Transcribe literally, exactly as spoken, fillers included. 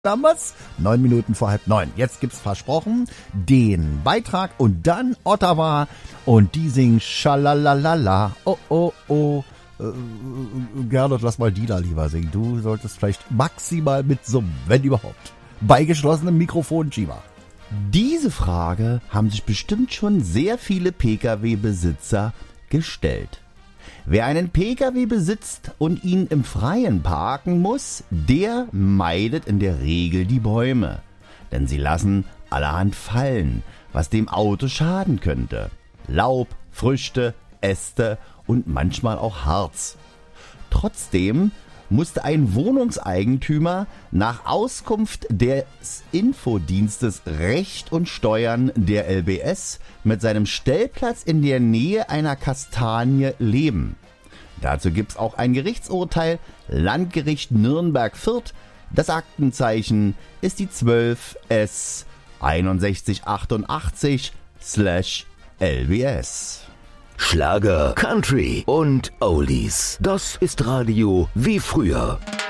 Damals, neun Minuten vor halb neun. Jetzt gibt's versprochen den Beitrag und dann Ottawa und die singen Schalalalala. Oh, oh, oh. Äh, Gernot, lass mal die da lieber singen. Du solltest vielleicht maximal mitsummen, wenn überhaupt. Bei geschlossenem Mikrofon, Chiba. Diese Frage haben sich bestimmt schon sehr viele Pkw-Besitzer gestellt. Wer einen Pkw besitzt und ihn im Freien parken muss, der meidet in der Regel die Bäume. Denn sie lassen allerhand fallen, was dem Auto schaden könnte. Laub, Früchte, Äste und manchmal auch Harz. Trotzdem musste ein Wohnungseigentümer nach Auskunft des Infodienstes Recht und Steuern der L B S mit seinem Stellplatz in der Nähe einer Kastanie leben. Dazu gibt's auch ein Gerichtsurteil, Landgericht Nürnberg-Fürth. Das Aktenzeichen ist die zwölf S einundsechzig achtundachtzig L B S. Schlager, Country und Oldies. Das ist Radio wie früher.